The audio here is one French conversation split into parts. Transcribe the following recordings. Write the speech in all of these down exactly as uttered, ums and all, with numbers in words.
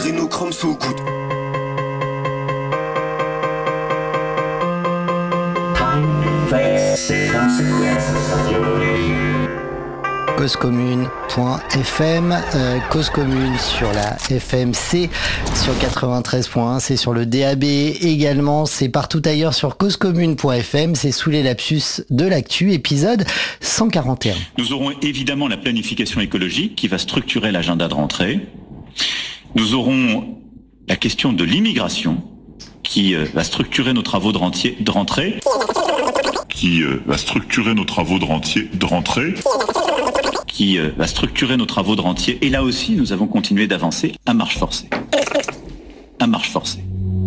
l'adrénochrome sous coude. cause commune point f m, euh, Cause Commune sur la F M C, sur quatre-vingt-treize point un, c'est sur le D A B également, c'est partout ailleurs sur cause commune point f m, c'est sous les lapsus de l'actu, épisode cent quarante et un. Nous aurons évidemment la planification écologique qui va structurer l'agenda de rentrée. Nous aurons la question de l'immigration qui euh, va structurer nos travaux de, rentier, de rentrée. Qui euh, va structurer nos travaux de, rentier, de rentrée. qui euh, va structurer nos travaux de rentier. Et là aussi, nous avons continué d'avancer à marche forcée. À marche forcée.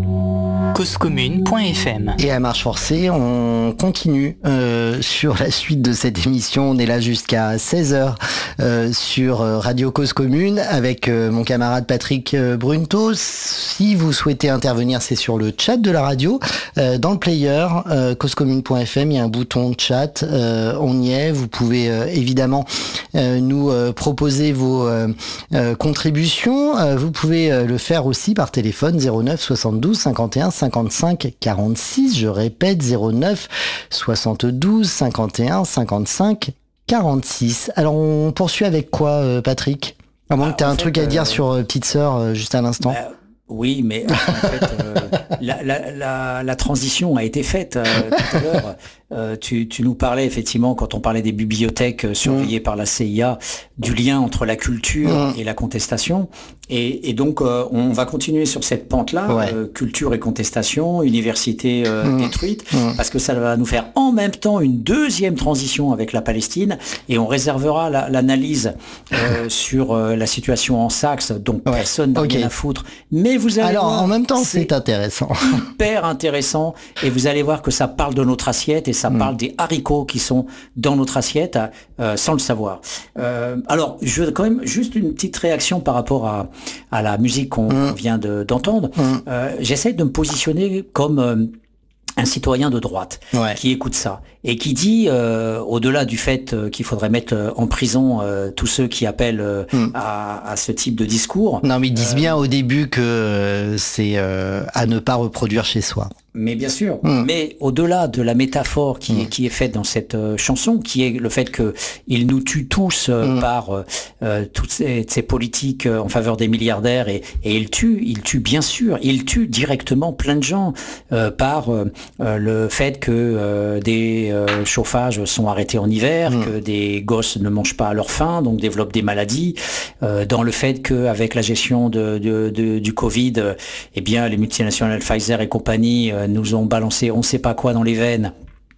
cause commune point f m. Et à marche forcée, on continue euh, sur la suite de cette émission. On est là jusqu'à seize heures euh, sur Radio Cause Commune avec euh, mon camarade Patrick euh, Brunto. Si vous souhaitez intervenir, c'est sur le chat de la radio. Euh, dans le player, euh, cause commune point f m, il y a un bouton chat. Euh, on y est. Vous pouvez euh, évidemment euh, nous euh, proposer vos euh, euh, contributions. Euh, vous pouvez euh, le faire aussi par téléphone zéro neuf soixante-douze cinquante et un cinquante-cinq quarante-six, je répète zéro neuf soixante-douze cinquante et un cinquante-cinq quarante-six. Alors on poursuit avec quoi, euh, Patrick? À moins bah, que tu aies un fait, truc à euh... dire sur euh, Petite Sœur euh, juste à l'instant. Bah... Oui, mais en fait, euh, la, la, la, la transition a été faite euh, tout à l'heure. Euh, tu, tu nous parlais effectivement, quand on parlait des bibliothèques euh, surveillées mmh. par la C I A, du lien entre la culture mmh. et la contestation. Et, et donc, euh, on va continuer sur cette pente-là, ouais. euh, culture et contestation, université euh, mmh. détruite, mmh. parce que ça va nous faire en même temps une deuxième transition avec la Palestine, et on réservera la, l'analyse euh, sur euh, la situation en Saxe, dont ouais. personne n'a okay. rien à foutre. Mais vous allez Alors, voir, en même temps, c'est, c'est intéressant. Hyper intéressant, et vous allez voir que ça parle de notre assiette, et ça mmh. parle des haricots qui sont dans notre assiette, euh, sans le savoir. Euh, alors, je veux quand même juste une petite réaction par rapport à à la musique qu'on, mmh. qu'on vient de, d'entendre. Mmh. Euh, j'essaie de me positionner comme euh, un citoyen de droite ouais. qui écoute ça et qui dit, euh, au-delà du fait euh, qu'il faudrait mettre euh, en prison euh, tous ceux qui appellent euh, mm. à, à ce type de discours. Non, mais ils disent euh, bien au début que euh, c'est euh, à ne pas reproduire chez soi. Mais bien sûr, mm. mais au-delà de la métaphore qui, mm. est, qui est faite dans cette euh, chanson, qui est le fait que il nous tue tous euh, mm. par euh, toutes ces, ces politiques euh, en faveur des milliardaires, et, et il tue, il tue bien sûr, il tue directement plein de gens euh, par euh, le fait que euh, des euh, chauffages sont arrêtés en hiver, mm. que des gosses ne mangent pas à leur faim, donc développent des maladies, euh, dans le fait qu'avec la gestion de, de, de, du Covid, euh, eh bien les multinationales Pfizer et compagnie euh, nous ont balancé on ne sait pas quoi dans les veines,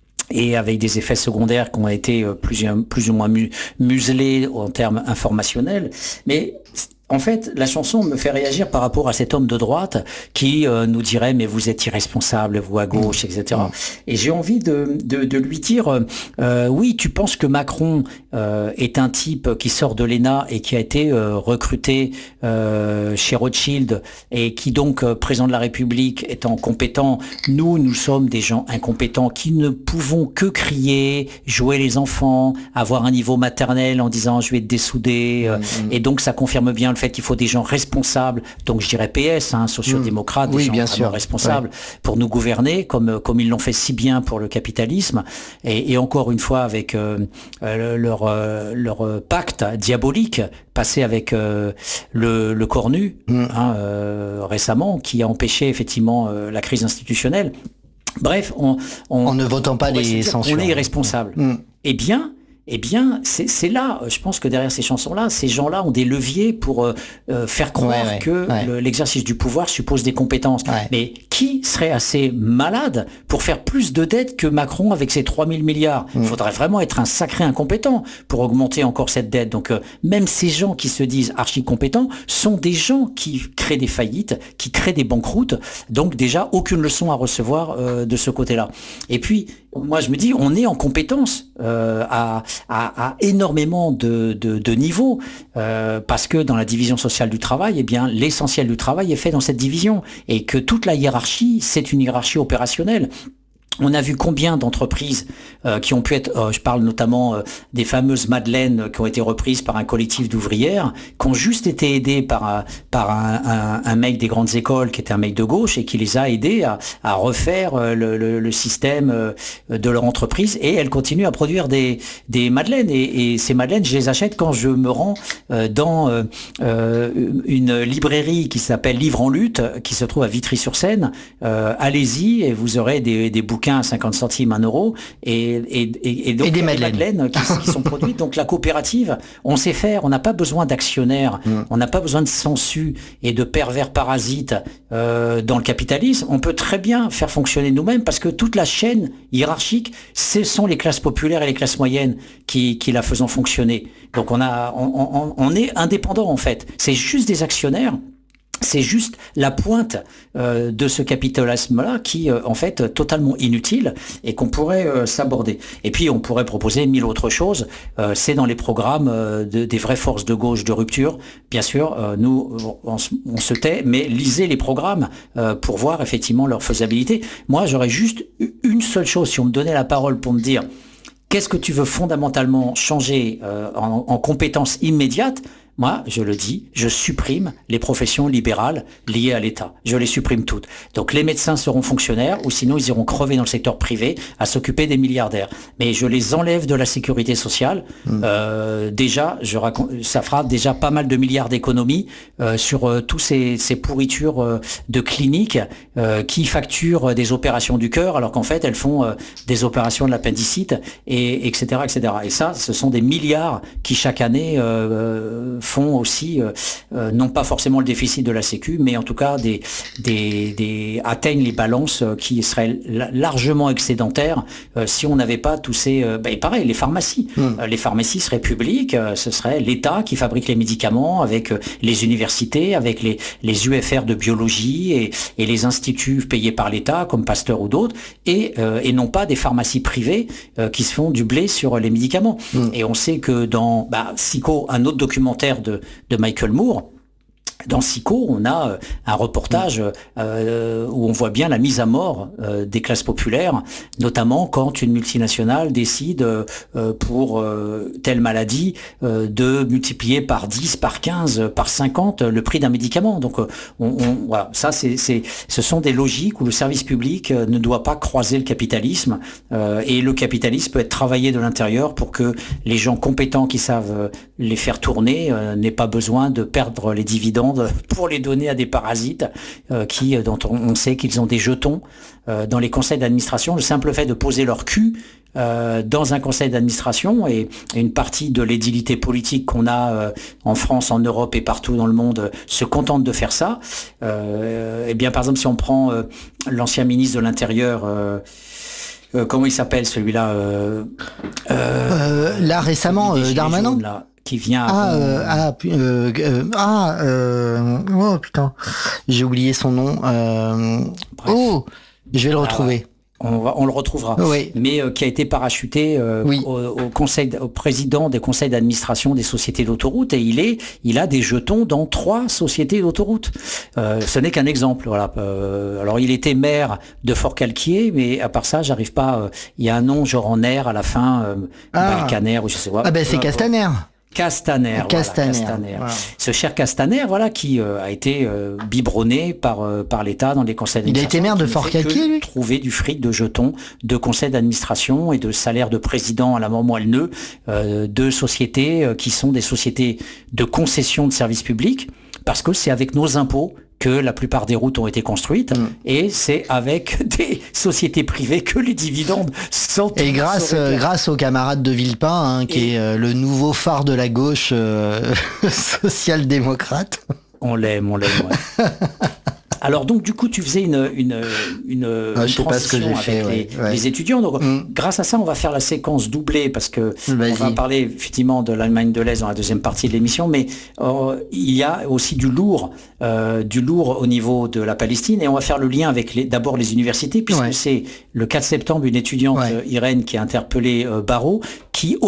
et avec des effets secondaires qui ont été plus, plus ou moins mu- muselés en termes informationnels. Mais en fait, la chanson me fait réagir par rapport à cet homme de droite qui euh, nous dirait « mais vous êtes irresponsable, vous à gauche, et cetera » Et j'ai envie de, de, de lui dire euh, « oui, tu penses que Macron euh, est un type qui sort de l'E N A et qui a été euh, recruté euh, chez Rothschild et qui donc, euh, président de la République, étant compétent, nous, nous sommes des gens incompétents qui ne pouvons que crier, jouer les enfants, avoir un niveau maternel en disant « je vais te dessouder euh, mmh. ». Et donc, ça confirme bien le fait qu'il faut des gens responsables, donc je dirais P S, hein, sociodémocrates, mmh. oui, des gens bien sûr. responsables ouais. pour nous gouverner, comme comme ils l'ont fait si bien pour le capitalisme, et, et encore une fois avec euh, leur euh, leur pacte diabolique passé avec euh, le, le cornu mmh. hein, euh, récemment, qui a empêché effectivement euh, la crise institutionnelle. Bref, on, on en ne votant pas les censures, on est irresponsable. Mmh. Eh bien. Eh bien, c'est, c'est là, je pense que derrière ces chansons-là, ces gens-là ont des leviers pour euh, faire croire ouais, ouais, que ouais. Le, l'exercice du pouvoir suppose des compétences. Ouais. Mais qui serait assez malade pour faire plus de dettes que Macron avec ses trois mille milliards ? Il mmh. faudrait vraiment être un sacré incompétent pour augmenter encore cette dette. Donc, euh, même ces gens qui se disent archi-compétents sont des gens qui créent des faillites, qui créent des banqueroutes. Donc, déjà, aucune leçon à recevoir euh, de ce côté-là. Et puis, moi, je me dis, on est en compétence euh, à, à, à énormément de, de, de niveaux, euh, parce que dans la division sociale du travail, eh bien, l'essentiel du travail est fait dans cette division, et que toute la hiérarchie, c'est une hiérarchie opérationnelle. On a vu combien d'entreprises euh, qui ont pu être, euh, je parle notamment euh, des fameuses Madeleines qui ont été reprises par un collectif d'ouvrières, qui ont juste été aidées par, un, par un, un, un mec des grandes écoles qui était un mec de gauche et qui les a aidées à, à refaire euh, le, le, le système euh, de leur entreprise, et elles continuent à produire des, des Madeleines. Et, et ces Madeleines, je les achète quand je me rends euh, dans euh, euh, une librairie qui s'appelle Livre en lutte, qui se trouve à Vitry-sur-Seine. Euh, allez-y et vous aurez des, des bouquins à cinquante centimes, un euro, et, et, et, et donc et des Madeleines, Madeleines qui, qui sont produites. Donc la coopérative, on sait faire, on n'a pas besoin d'actionnaires, mmh. on n'a pas besoin de sensu et de pervers parasites euh, dans le capitalisme. On peut très bien faire fonctionner nous-mêmes, parce que toute la chaîne hiérarchique, ce sont les classes populaires et les classes moyennes qui, qui la faisons fonctionner. Donc on, a, on, on, on est indépendant en fait. C'est juste des actionnaires. C'est juste la pointe euh, de ce capitalisme-là qui, euh, en fait, totalement inutile et qu'on pourrait euh, s'aborder. Et puis, on pourrait proposer mille autres choses. Euh, c'est dans les programmes euh, de, des vraies forces de gauche de rupture. Bien sûr, euh, nous, on, on se tait, mais lisez les programmes euh, pour voir effectivement leur faisabilité. Moi, j'aurais juste une seule chose, si on me donnait la parole pour me dire qu'est-ce que tu veux fondamentalement changer euh, en, en compétences immédiates. Moi, je le dis, je supprime les professions libérales liées à l'État. Je les supprime toutes. Donc les médecins seront fonctionnaires, ou sinon ils iront crever dans le secteur privé à s'occuper des milliardaires. Mais je les enlève de la sécurité sociale. Mmh. Euh, déjà, je raconte, ça fera déjà pas mal de milliards d'économies euh, sur euh, tous ces, ces pourritures euh, de cliniques euh, qui facturent des opérations du cœur, alors qu'en fait elles font euh, des opérations de l'appendicite, et etc., et cetera. Et ça, ce sont des milliards qui chaque année euh, font aussi, euh, euh, non pas forcément le déficit de la Sécu, mais en tout cas des, des, des atteignent les balances euh, qui seraient largement excédentaires euh, si on n'avait pas tous ces... Euh, bah, pareil, les pharmacies. Mmh. Euh, les pharmacies seraient publiques, euh, ce serait l'État qui fabrique les médicaments avec euh, les universités, avec les, les U F R de biologie et, et les instituts payés par l'État, comme Pasteur ou d'autres, et, euh, et non pas des pharmacies privées euh, qui se font du blé sur les médicaments. Mmh. Et on sait que dans bah, Psycho, un autre documentaire De, de Michael Moore, dans Psycho, on a un reportage euh, où on voit bien la mise à mort euh, des classes populaires, notamment quand une multinationale décide euh, pour euh, telle maladie euh, de multiplier par dix, par quinze, par cinquante le prix d'un médicament. Donc, on, on, voilà, ça, c'est, c'est, ce sont des logiques où le service public ne doit pas croiser le capitalisme euh, et le capitalisme peut être travaillé de l'intérieur pour que les gens compétents qui savent les faire tourner euh, n'aient pas besoin de perdre les dividendes pour les donner à des parasites euh, qui, dont on, on sait qu'ils ont des jetons euh, dans les conseils d'administration. Le simple fait de poser leur cul euh, dans un conseil d'administration et, et une partie de l'édilité politique qu'on a euh, en France, en Europe et partout dans le monde euh, se contente de faire ça. Euh, et bien, par exemple, si on prend euh, l'ancien ministre de l'Intérieur, euh, euh, comment il s'appelle celui-là euh, euh, euh, Là récemment, euh, Darmanin jaunes, là. Qui vient ah euh, ah euh, euh, ah euh, oh putain, j'ai oublié son nom. Euh, oh, je vais le retrouver. Ah, on va, on le retrouvera. Oui. Mais euh, qui a été parachuté euh, oui. au, au conseil, au président des conseils d'administration des sociétés d'autoroutes, et il est, il a des jetons dans trois sociétés d'autoroutes. Euh, ce n'est qu'un exemple. Voilà. Euh, alors il était maire de Fort-Calquier, mais à part ça, j'arrive pas. Euh, il y a un nom genre en air à la fin, euh, ah. Balcaner ou je sais pas. Ah ben c'est euh, Castaner. Castaner, Castaner, voilà, Castaner. Voilà. Ce cher Castaner, voilà, qui euh, a été euh, biberonné par euh, par l'État dans les conseils d'administration. Il a été maire de Fort-Calquier, lui. Trouver du fric de jetons, de conseils d'administration et de salaires de président à la mort moelleux euh, de sociétés euh, qui sont des sociétés de concession de services publics, parce que c'est avec nos impôts que la plupart des routes ont été construites, mmh. et c'est avec des sociétés privées que les dividendes sont... Et grâce euh, grâce aux camarades de Villepin, hein, qui et... est euh, le nouveau phare de la gauche euh, social-démocrate. On l'aime, on l'aime, ouais. Alors donc du coup tu faisais une une une, ah, une transition avec fait, les, ouais, ouais. les étudiants. Donc mm. grâce à ça on va faire la séquence doublée parce que Vas-y. on va parler effectivement de l'Allemagne de l'Est dans la deuxième partie de l'émission, mais euh, il y a aussi du lourd, euh, du lourd au niveau de la Palestine, et on va faire le lien avec les, d'abord les universités, puisque ouais. c'est le quatre septembre une étudiante ouais. euh, Irène qui a interpellé euh, Barrot, qui ose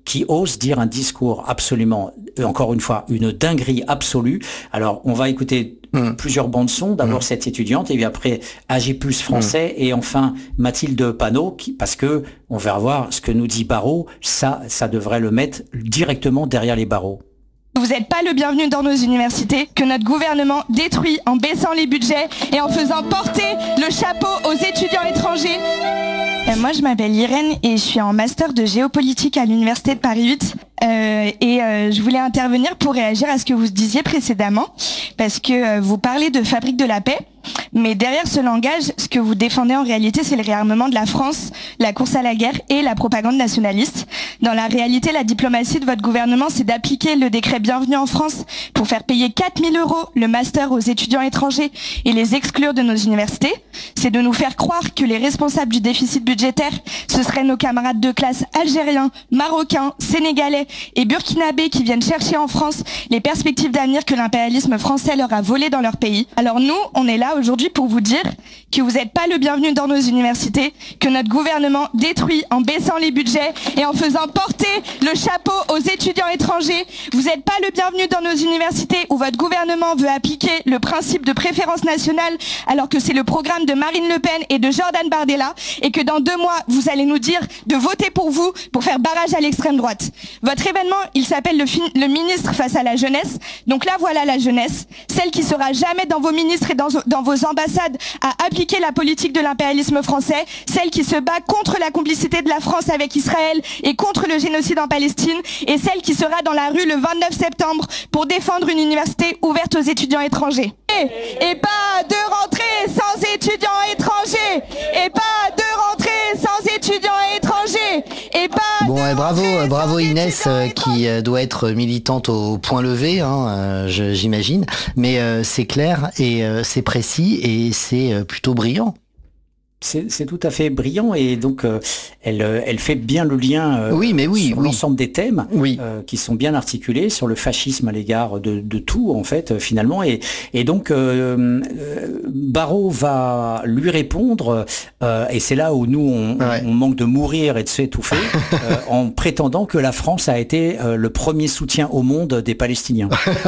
qui ose dire un discours absolument, encore une fois, une dinguerie absolue. Alors, on va écouter mmh. plusieurs bandes son. D'abord mmh. cette étudiante, et puis après Agipulse français, mmh. et enfin Mathilde Panot, qui, parce que on va voir ce que nous dit Barrot. Ça, ça devrait le mettre directement derrière les barreaux. Vous n'êtes pas le bienvenu dans nos universités, que notre gouvernement détruit en baissant les budgets et en faisant porter le chapeau aux étudiants étrangers. Euh, moi, je m'appelle Irène et je suis en master de géopolitique à l'université de Paris huit. Euh, et euh, je voulais intervenir pour réagir à ce que vous disiez précédemment, parce que euh, vous parlez de fabrique de la paix, mais derrière ce langage, ce que vous défendez en réalité, c'est le réarmement de la France, la course à la guerre et la propagande nationaliste. Dans la réalité, la diplomatie de votre gouvernement, c'est d'appliquer le décret Bienvenue en France pour faire payer quatre mille euros le master aux étudiants étrangers et les exclure de nos universités. C'est de nous faire croire que les responsables du déficit budgétaire, ce seraient nos camarades de classe algériens, marocains, sénégalais et burkinabés qui viennent chercher en France les perspectives d'avenir que l'impérialisme français leur a volées dans leur pays. Alors nous, on est là aujourd'hui pour vous dire que vous n'êtes pas le bienvenu dans nos universités, que notre gouvernement détruit en baissant les budgets et en faisant porter le chapeau aux étudiants étrangers. Vous n'êtes pas le bienvenu dans nos universités où votre gouvernement veut appliquer le principe de préférence nationale alors que c'est le programme de Marine Le Pen et de Jordan Bardella, et que dans deux mois, vous allez nous dire de voter pour vous pour faire barrage à l'extrême droite. Votre événement, il s'appelle le, fin- le ministre face à la jeunesse. Donc là, voilà la jeunesse, celle qui sera jamais dans vos ministres et dans, dans vos ambassades à appliquer la politique de l'impérialisme français, celle qui se bat contre la complicité de la France avec Israël et contre le génocide en Palestine, et celle qui sera dans la rue le vingt-neuf septembre pour défendre une université ouverte aux étudiants étrangers. Et, et pas de rentrée sans étudiants étrangers, et pas de rentrée sans étudiants étrangers, et pas Bon, de et bravo, rentrée bravo sans Inès, étudiants euh, étrangers. qui euh, doit être militante au point levé, hein, euh, je- j'imagine. Mais euh, c'est clair et euh, c'est précis et c'est euh, plutôt brillant. C'est, c'est tout à fait brillant, et donc euh, elle, euh, elle fait bien le lien euh, Oui, mais oui, sur oui. l'ensemble des thèmes Oui. euh, qui sont bien articulés sur le fascisme à l'égard de, de tout, en fait, euh, finalement. Et, et donc euh, euh, Barrot va lui répondre, euh, et c'est là où nous on, Ouais. on manque de mourir et de s'étouffer, euh, en prétendant que la France a été euh, le premier soutien au monde des Palestiniens.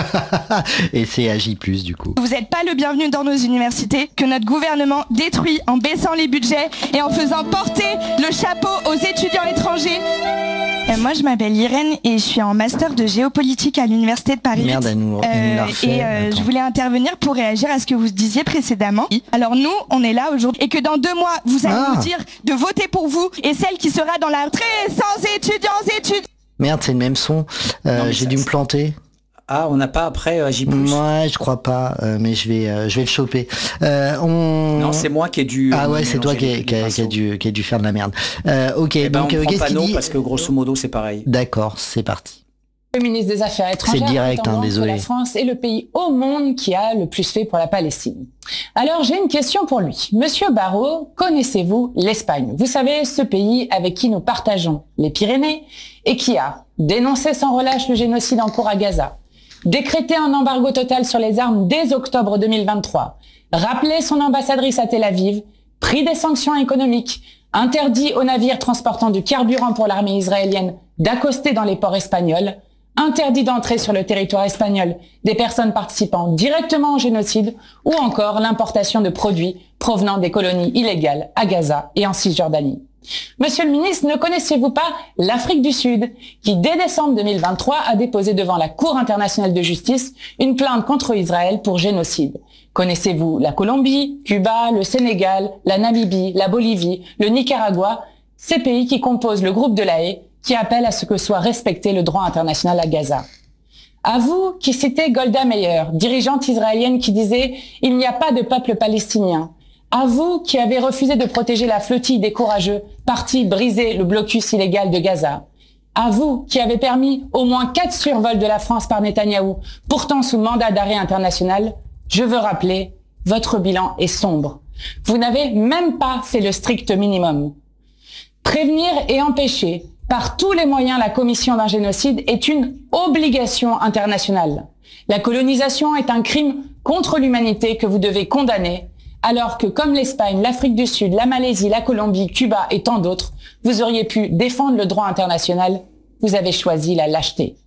Et c'est Agipulse du coup. Vous n'êtes pas le bienvenu dans nos universités, que notre gouvernement détruit en baissant les budgets et en faisant porter le chapeau aux étudiants étrangers. Euh, moi, je m'appelle Irène et je suis en master de géopolitique à l'université de Paris huit. Merde, elle nous, elle nous l'a Euh, refait. et euh, Attends. je voulais intervenir pour réagir à ce que vous disiez précédemment. Alors nous, on est là aujourd'hui, et que dans deux mois, vous allez Ah. nous dire de voter pour vous, et celle qui sera dans la rentrée sans étudiants étudiants. Merde, c'est le même son. Euh, Non, mais J'ai ça, dû me c'est- planter. Ah, on n'a pas après euh, Agipulse. Ouais, je crois pas, euh, mais je vais, euh, je vais le choper. Euh, on... Non, c'est moi qui ai dû. Ah euh, ouais, c'est toi qui, mélanger ai- qui, les a- qui a pinceaux. dû, qui a dû faire de la merde. Euh, ok, Eh ben, donc on euh, prend qu'est-ce pas qu'il non, dit parce que grosso modo c'est pareil. D'accord, c'est parti. Le ministre des Affaires étrangères C'est direct, prétendant hein, désolé. que la France est le pays au monde qui a le plus fait pour la Palestine. Alors j'ai une question pour lui. Monsieur Barrot, connaissez-vous l'Espagne? Vous savez, ce pays avec qui nous partageons les Pyrénées et qui a dénoncé sans relâche le génocide en cours à Gaza, décrété un embargo total sur les armes dès octobre deux mille vingt-trois, rappelé son ambassadrice à Tel Aviv, pris des sanctions économiques, interdit aux navires transportant du carburant pour l'armée israélienne d'accoster dans les ports espagnols, interdit d'entrer sur le territoire espagnol des personnes participant directement au génocide, ou encore l'importation de produits provenant des colonies illégales à Gaza et en Cisjordanie. Monsieur le ministre, ne connaissez-vous pas l'Afrique du Sud, qui dès décembre deux mille vingt-trois a déposé devant la Cour internationale de justice une plainte contre Israël pour génocide? Connaissez-vous la Colombie, Cuba, le Sénégal, la Namibie, la Bolivie, le Nicaragua, ces pays qui composent le groupe de la Haye, qui appelle à ce que soit respecté le droit international à Gaza? À vous qui citez Golda Meir, dirigeante israélienne qui disait « Il n'y a pas de peuple palestinien ». À vous qui avez refusé de protéger la flottille des courageux, partis briser le blocus illégal de Gaza. À vous qui avez permis au moins quatre survols de la France par Netanyahou, pourtant sous mandat d'arrêt international, je veux rappeler, votre bilan est sombre. Vous n'avez même pas fait le strict minimum. Prévenir et empêcher par tous les moyens la commission d'un génocide est une obligation internationale. La colonisation est un crime contre l'humanité que vous devez condamner, alors que comme l'Espagne, l'Afrique du Sud, la Malaisie, la Colombie, Cuba et tant d'autres, vous auriez pu défendre le droit international vous avez choisi la lâcheté.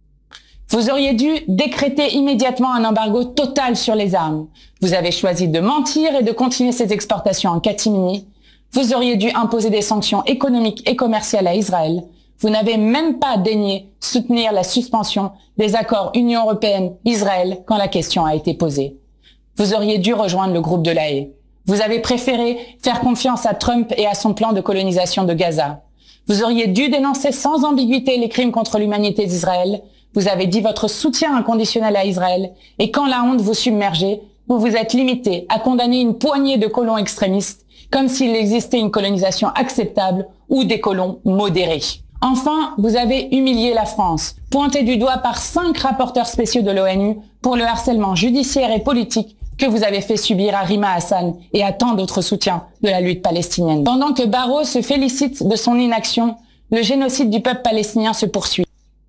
Vous auriez dû décréter immédiatement un embargo total sur les armes. Vous avez choisi de mentir et de continuer ces exportations en catimini. Vous auriez dû imposer des sanctions économiques et commerciales à Israël. Vous n'avez même pas daigné soutenir la suspension des accords Union européenne-Israël quand la question a été posée. Vous auriez dû rejoindre le groupe de La Haye. Vous avez préféré faire confiance à Trump et à son plan de colonisation de Gaza. Vous auriez dû dénoncer sans ambiguïté les crimes contre l'humanité d'Israël. Vous avez dit votre soutien inconditionnel à Israël. Et quand la honte vous submergeait, vous vous êtes limité à condamner une poignée de colons extrémistes, comme s'il existait une colonisation acceptable ou des colons modérés. Enfin, vous avez humilié la France, pointé du doigt par cinq rapporteurs spéciaux de l'ONU pour le harcèlement judiciaire et politique que vous avez fait subir à Rima Hassan et à tant d'autres soutiens de la lutte palestinienne. Pendant que Barrot se félicite de son inaction, le génocide du peuple palestinien se poursuit.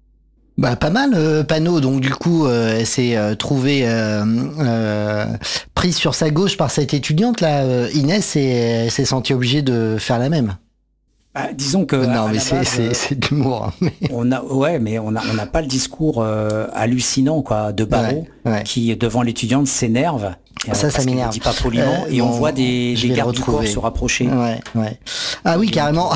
Bah pas mal, euh, Panot. Donc du coup, euh, elle s'est euh, trouvée euh, euh, prise sur sa gauche par cette étudiante là, euh, Inès, et elle s'est sentie obligée de faire la même. Ah, disons que non, mais c'est c'est c'est de l'humour. Hein, mais... On a ouais, mais on a on n'a pas le discours euh, hallucinant quoi de Barrot ouais, ouais. qui devant l'étudiante s'énerve. Euh, ça, ça m'énerve. Dit pas poliment euh, et on, on voit des, des gardes du corps se rapprocher. Ouais, ouais. Ah oui, il carrément.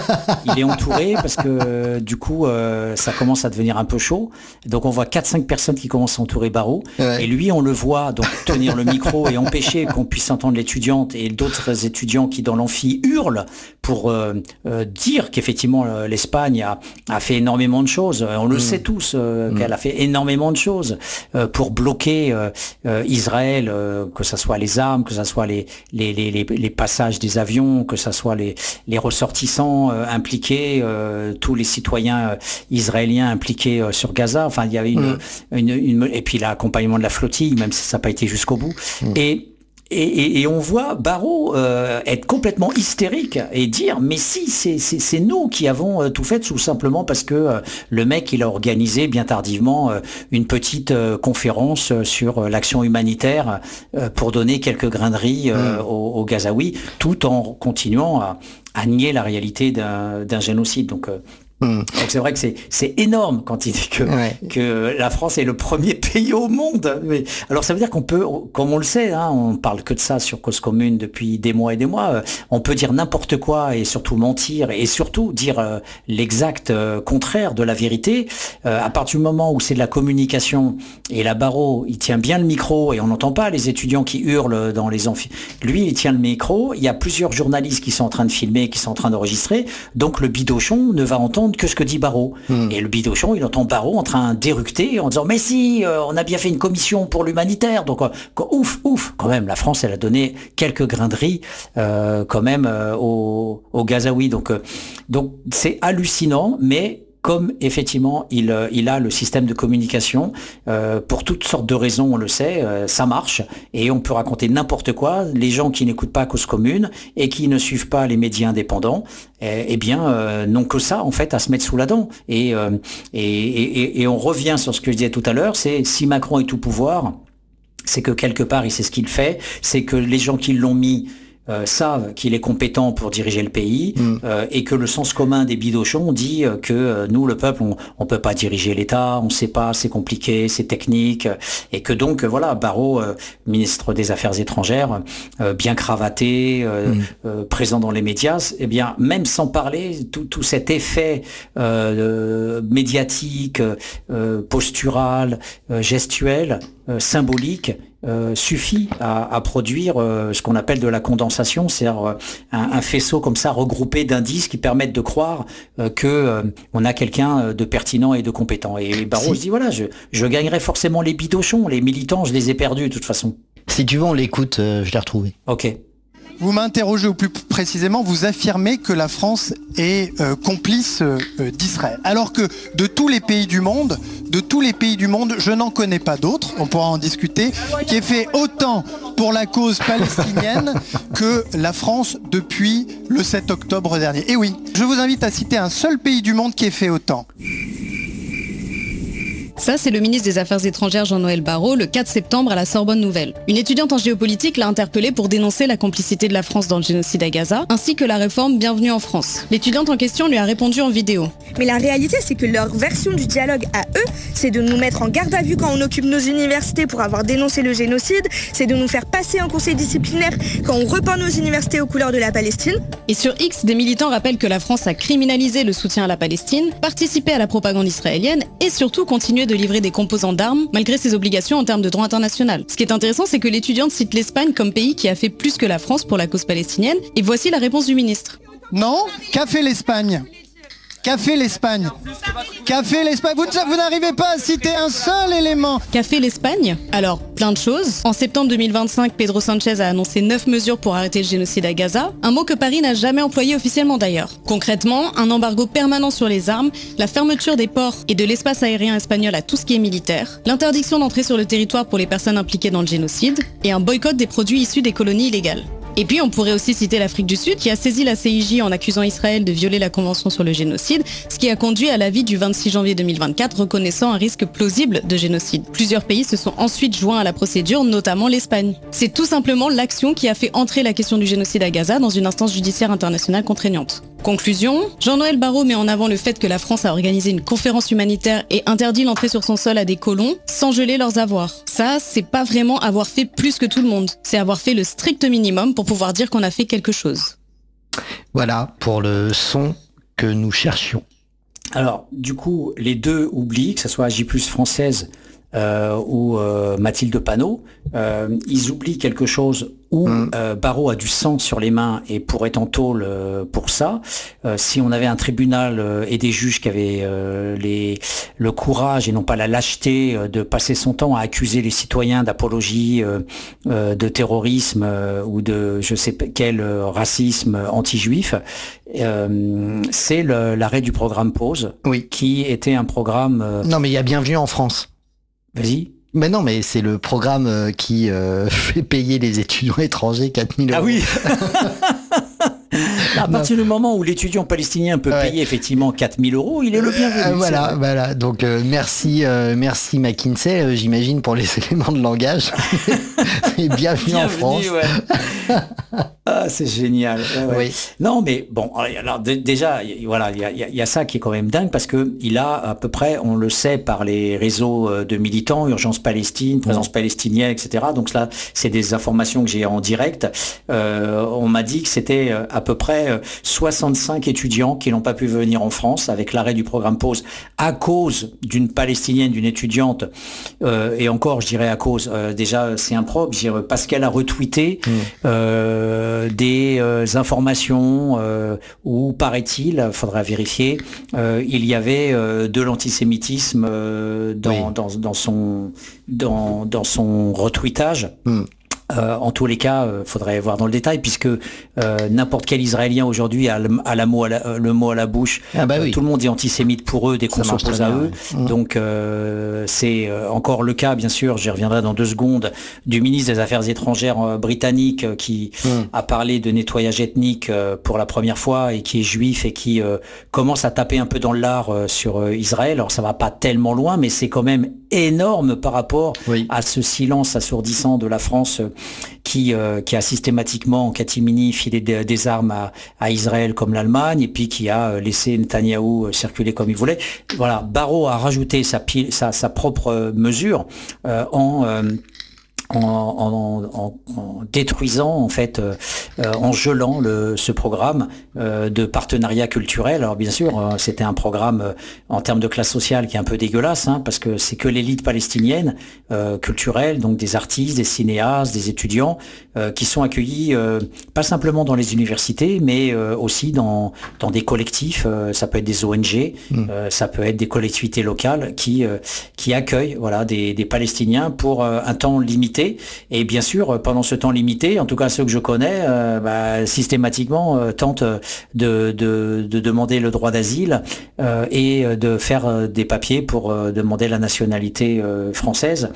Il est entouré parce que du coup, euh, ça commence à devenir un peu chaud. Donc on voit quatre cinq personnes qui commencent à entourer Barrot. Ouais. Et lui, on le voit donc tenir le micro et empêcher qu'on puisse entendre l'étudiante et d'autres étudiants qui dans l'amphi hurlent pour euh, euh, dire qu'effectivement euh, l'Espagne a, a fait énormément de choses. On le mmh. sait tous euh, mmh. qu'elle a fait énormément de choses euh, pour bloquer euh, euh, Israël. Euh, que ça soit les armes, que ça soit les les les les passages des avions, que ça soit les les ressortissants euh, impliqués, euh, tous les citoyens euh, israéliens impliqués euh, sur Gaza. Enfin, il y avait une, mmh. une, une, une et puis l'accompagnement de la flottille, même si ça n'a pas été jusqu'au bout. Mmh. Et Et, et, et on voit Barrot euh, être complètement hystérique et dire mais si c'est c'est c'est nous qui avons euh, tout fait, tout simplement parce que euh, le mec il a organisé bien tardivement euh, une petite euh, conférence euh, sur euh, l'action humanitaire euh, pour donner quelques grains de riz euh, mmh. aux, aux Gazaouis, tout en continuant à, à nier la réalité d'un d'un génocide. Donc euh, Mmh. Donc c'est vrai que c'est c'est énorme quand il dit que ouais. que la France est le premier pays au monde. Mais alors ça veut dire qu'on peut, comme on le sait, hein, on parle que de ça sur Cause Commune depuis des mois et des mois. Euh, on peut dire n'importe quoi et surtout mentir et surtout dire euh, l'exact euh, contraire de la vérité. Euh, à partir du moment où c'est de la communication et la Barrot, il tient bien le micro et on n'entend pas les étudiants qui hurlent dans les amphis. Lui, il tient le micro. Il y a plusieurs journalistes qui sont en train de filmer, qui sont en train d'enregistrer. Donc le bidochon ne va entendre que ce que dit Barrot. Mmh. Et le bidochon, il entend Barrot en train d'éructer en disant mais si, euh, on a bien fait une commission pour l'humanitaire. Donc euh, ouf, ouf, quand même, la France, elle a donné quelques grains de riz euh, quand même euh, aux, aux Gazaouis. Donc euh, donc c'est hallucinant, mais comme effectivement il, il a le système de communication, euh, pour toutes sortes de raisons, on le sait, euh, ça marche, et on peut raconter n'importe quoi. Les gens qui n'écoutent pas Cause Commune et qui ne suivent pas les médias indépendants, eh, eh bien, euh, n'ont que ça, en fait, à se mettre sous la dent. Et, euh, et, et, et on revient sur ce que je disais tout à l'heure, c'est si Macron est au pouvoir, c'est que quelque part, il sait ce qu'il fait, c'est que les gens qui l'ont mis Euh, savent qu'il est compétent pour diriger le pays mmh. euh, et que le sens commun des bidochons dit euh, que euh, nous, le peuple, on, on peut pas diriger l'État, on sait pas, c'est compliqué, c'est technique, et que donc, euh, voilà, Barrot, euh, ministre des Affaires étrangères, euh, bien cravaté, euh, mmh. euh, présent dans les médias, eh bien, même sans parler, tout, tout cet effet euh, médiatique, euh, postural, euh, gestuel, euh, symbolique, Euh, suffit à, à produire euh, ce qu'on appelle de la condensation, c'est-à-dire euh, un, un faisceau comme ça regroupé d'indices qui permettent de croire euh, que euh, on a quelqu'un de pertinent et de compétent. Et Barrot si. se dit voilà, je, je gagnerai forcément les bidochons, les militants, je les ai perdus de toute façon. Si tu veux, on l'écoute, euh, je l'ai retrouvé. Ok. Vous m'interrogez au plus précisément, vous affirmez que la France est euh, complice euh, d'Israël. Alors que de tous les pays du monde, de tous les pays du monde, je n'en connais pas d'autres, on pourra en discuter, qui ait fait autant pour la cause palestinienne que la France depuis le sept octobre dernier. Et oui, je vous invite à citer un seul pays du monde qui ait fait autant. Ça, c'est le ministre des Affaires étrangères Jean-Noël Barrot le quatre septembre à la Sorbonne Nouvelle. Une étudiante en géopolitique l'a interpellé pour dénoncer la complicité de la France dans le génocide à Gaza, ainsi que la réforme Bienvenue en France. L'étudiante en question lui a répondu en vidéo. Mais la réalité, c'est que leur version du dialogue à eux, c'est de nous mettre en garde à vue quand on occupe nos universités pour avoir dénoncé le génocide, c'est de nous faire passer un conseil disciplinaire quand on repeint nos universités aux couleurs de la Palestine. Et sur X, des militants rappellent que la France a criminalisé le soutien à la Palestine, participé à la propagande israélienne et surtout continué de livrer des composants d'armes malgré ses obligations en termes de droit international. Ce qui est intéressant, c'est que l'étudiante cite l'Espagne comme pays qui a fait plus que la France pour la cause palestinienne. Et voici la réponse du ministre. Non, qu'a fait l'Espagne ? Qu'a fait l'Espagne ? Qu'a fait l'Espagne ? Vous, vous n'arrivez pas à citer un seul élément. Qu'a fait l'Espagne ? Alors, plein de choses. En septembre deux mille vingt-cinq, Pedro Sanchez a annoncé neuf mesures pour arrêter le génocide à Gaza, un mot que Paris n'a jamais employé officiellement d'ailleurs. Concrètement, un embargo permanent sur les armes, la fermeture des ports et de l'espace aérien espagnol à tout ce qui est militaire, l'interdiction d'entrer sur le territoire pour les personnes impliquées dans le génocide, et un boycott des produits issus des colonies illégales. Et puis on pourrait aussi citer l'Afrique du Sud qui a saisi la C I J en accusant Israël de violer la Convention sur le génocide, ce qui a conduit à l'avis du vingt-six janvier deux mille vingt-quatre reconnaissant un risque plausible de génocide. Plusieurs pays se sont ensuite joints à la procédure, notamment l'Espagne. C'est tout simplement l'action qui a fait entrer la question du génocide à Gaza dans une instance judiciaire internationale contraignante. Conclusion, Jean-Noël Barrot met en avant le fait que la France a organisé une conférence humanitaire et interdit l'entrée sur son sol à des colons sans geler leurs avoirs. Ça, c'est pas vraiment avoir fait plus que tout le monde, c'est avoir fait le strict minimum pour pouvoir dire qu'on a fait quelque chose. Voilà pour le son que nous cherchions. Alors, du coup, les deux oublient, que ce soit J plus française euh, ou euh, Mathilde Panot, euh, ils oublient quelque chose où mmh. euh, Barrot a du sang sur les mains et pourrait être en tôle euh, pour ça. Euh, si on avait un tribunal euh, et des juges qui avaient euh, les, le courage et non pas la lâcheté euh, de passer son temps à accuser les citoyens d'apologie euh, euh, de terrorisme euh, ou de je sais quel euh, racisme anti-juif, euh, c'est le, l'arrêt du programme Pause, oui. qui était un programme... Euh... Non mais il y a Bienvenue en France. Vas-y. Mais non, mais c'est le programme qui euh, fait payer les étudiants étrangers quatre mille euros. Ah oui. À partir du moment où l'étudiant palestinien peut ouais. payer effectivement quatre mille euros, il est le bienvenu. Euh, voilà, voilà. Donc euh, merci, euh, merci McKinsey, euh, j'imagine pour les éléments de langage. Et bienvenue, bienvenue en France. Ouais. Ah, c'est génial. Ouais, ouais. Oui. Non, mais bon, alors d- déjà, y, voilà, il y a, y, y a ça qui est quand même dingue parce que il a à peu près, on le sait par les réseaux de militants, Urgence Palestine, Présence mmh. palestinienne, et cetera. Donc là, c'est des informations que j'ai en direct. Euh, on m'a dit que c'était à peu près soixante-cinq étudiants qui n'ont pas pu venir en France avec l'arrêt du programme Pause à cause d'une Palestinienne, d'une étudiante. Euh, et encore, je dirais à cause. Euh, déjà, c'est improbe. Je dirais parce qu'elle a retweeté. Mmh. Euh, des euh, informations euh, où, paraît-il, faudra vérifier, euh, il y avait euh, de l'antisémitisme euh, dans, oui. dans, dans, son, dans, dans son retweetage. Mm. Euh, en tous les cas, euh, faudrait voir dans le détail, puisque euh, n'importe quel Israélien aujourd'hui a, le, a la mot à la, le mot à la bouche. Ah bah oui. euh, tout le monde est antisémite pour eux dès qu'on s'oppose à eux. Mmh. Donc euh, c'est euh, encore le cas, bien sûr, j'y reviendrai dans deux secondes, du ministre des Affaires étrangères euh, britannique euh, qui mmh. a parlé de nettoyage ethnique euh, pour la première fois et qui est juif et qui euh, commence à taper un peu dans le lard euh, sur euh, Israël. Alors ça va pas tellement loin, mais c'est quand même énorme par rapport oui. à ce silence assourdissant de la France euh, qui, euh, qui a systématiquement en catimini filé des, des armes à, à Israël comme l'Allemagne et puis qui a euh, laissé Netanyahou euh, circuler comme il voulait. Voilà, Barrot a rajouté sa, pile, sa, sa propre mesure euh, en... Euh, En, en, en, en détruisant, en fait, euh, en gelant le, ce programme euh, de partenariat culturel. Alors bien sûr, euh, c'était un programme euh, en termes de classe sociale qui est un peu dégueulasse, hein, parce que c'est que l'élite palestinienne euh, culturelle, donc des artistes, des cinéastes, des étudiants, euh, qui sont accueillis euh, pas simplement dans les universités, mais euh, aussi dans, dans des collectifs. Euh, ça peut être des O N G, mmh. euh, ça peut être des collectivités locales qui, euh, qui accueillent voilà, des, des Palestiniens pour euh, un temps limité. Et bien sûr, pendant ce temps limité, en tout cas ceux que je connais, euh, bah, systématiquement euh, tentent de, de, de demander le droit d'asile euh, et de faire euh, des papiers pour euh, demander la nationalité euh, française,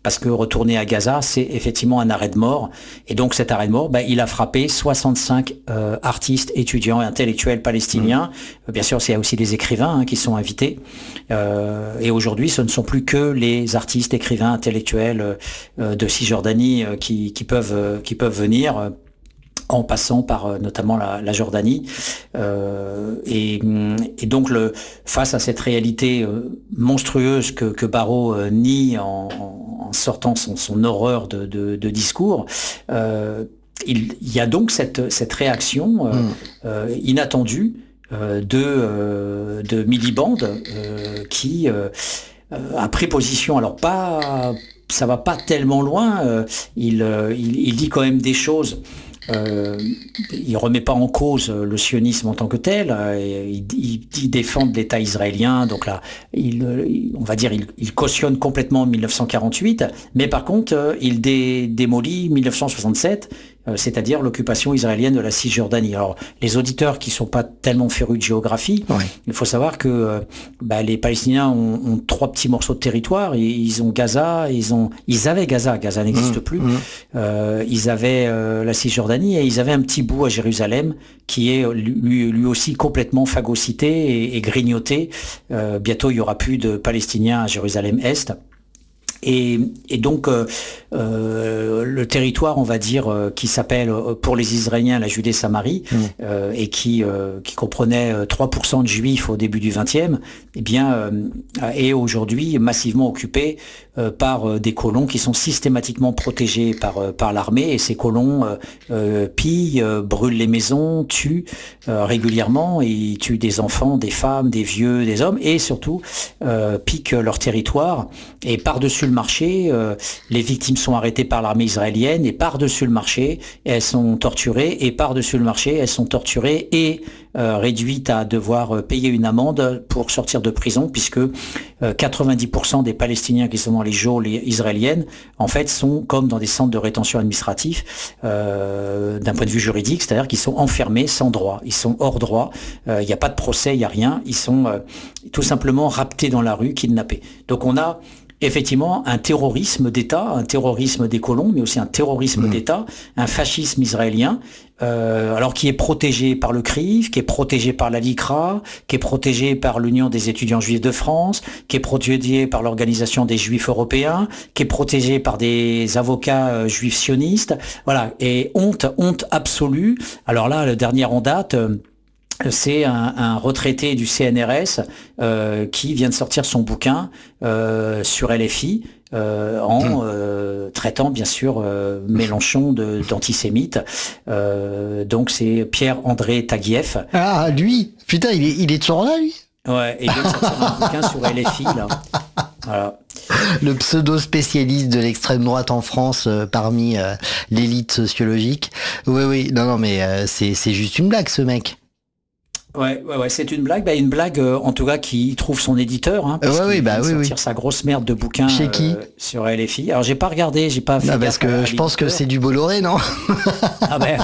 parce que retourner à Gaza, c'est effectivement un arrêt de mort. Et donc cet arrêt de mort, ben, il a frappé soixante-cinq euh, artistes, étudiants et intellectuels palestiniens. Mmh. Bien sûr, il y a aussi des écrivains hein, qui sont invités. Euh, et aujourd'hui, ce ne sont plus que les artistes, écrivains, intellectuels euh, de Cisjordanie euh, qui, qui, peuvent, euh, qui peuvent venir. Euh, en passant par euh, notamment la, la Jordanie. Euh, et, et donc, le, face à cette réalité euh, monstrueuse que, que Barrot euh, nie en, en sortant son, son horreur de, de, de discours, euh, il, il y a donc cette, cette réaction euh, mmh. euh, inattendue euh, de, euh, de milibande euh, qui euh, a pris position, alors pas... ça va pas tellement loin, euh, il, euh, il, il dit quand même des choses. Euh, il remet pas en cause le sionisme en tant que tel. Euh, il, il, il défend l'État israélien, donc là, il, il, on va dire, il, il cautionne complètement mille neuf cent quarante-huit, mais par contre, euh, il dé, démolit mille neuf cent soixante-sept. C'est-à-dire l'occupation israélienne de la Cisjordanie. Alors, les auditeurs qui sont pas tellement férus de géographie, ouais. il faut savoir que euh, bah, les Palestiniens ont, ont trois petits morceaux de territoire. Ils ont Gaza, ils ont, ils avaient Gaza. Gaza n'existe mmh, plus. Mmh. Euh, ils avaient euh, la Cisjordanie et ils avaient un petit bout à Jérusalem qui est lui, lui aussi complètement phagocyté et, et grignoté. Euh, bientôt, il y aura plus de Palestiniens à Jérusalem-Est. Et, et donc euh, euh, le territoire, on va dire, euh, qui s'appelle euh, pour les Israéliens la Judée-Samarie mmh. euh, et qui euh, qui comprenait euh, trois pour cent de Juifs au début du vingtième, eh bien euh, est aujourd'hui massivement occupé euh, par euh, des colons qui sont systématiquement protégés par euh, par l'armée, et ces colons euh, euh, pillent, euh, brûlent les maisons, tuent euh, régulièrement, et ils tuent des enfants, des femmes, des vieux, des hommes, et surtout euh, piquent leur territoire. Et par-dessus le marché, euh, les victimes sont arrêtées par l'armée israélienne, et par-dessus le marché, elles sont torturées, et par-dessus le marché, elles sont torturées et euh, réduites à devoir payer une amende pour sortir de prison, puisque euh, quatre-vingt-dix pour cent des Palestiniens qui sont dans les geôles israéliennes, en fait, sont comme dans des centres de rétention administratifs, euh, d'un point de vue juridique, c'est-à-dire qu'ils sont enfermés sans droit, ils sont hors droit, il euh, n'y a pas de procès, il n'y a rien, ils sont euh, tout simplement raptés dans la rue, kidnappés. Donc on a effectivement un terrorisme d'État, un terrorisme des colons, mais aussi un terrorisme mmh. d'État, un fascisme israélien, euh, alors qui est protégé par le C R I F, qui est protégé par la LICRA, qui est protégé par l'Union des étudiants juifs de France, qui est protégé par l'Organisation des Juifs européens, qui est protégé par des avocats euh, juifs sionistes. Voilà, et honte, honte absolue. Alors là, le dernier en date... Euh, c'est un, un retraité du C N R S euh, qui vient de sortir son bouquin euh, sur L F I euh, en euh, traitant bien sûr euh, Mélenchon de, d'antisémite. Euh, donc c'est Pierre-André Taguieff. Ah lui, putain, il est, il est toujours là lui. Ouais, et il vient de sortir un bouquin sur L F I là. Voilà. Le pseudo-spécialiste de l'extrême droite en France euh, parmi euh, l'élite sociologique. Oui, oui, non, non, mais euh, c'est, c'est juste une blague ce mec. Ouais, ouais, ouais, c'est une blague, bah, une blague euh, en tout cas qui trouve son éditeur, hein, parce ouais, qu'il oui, bah, vient de oui, sortir oui. sa grosse merde de bouquin Chez qui euh, sur L F I. Alors j'ai pas regardé, j'ai pas fait. Non, parce que je pense que c'est du Bolloré, non? Ah ben.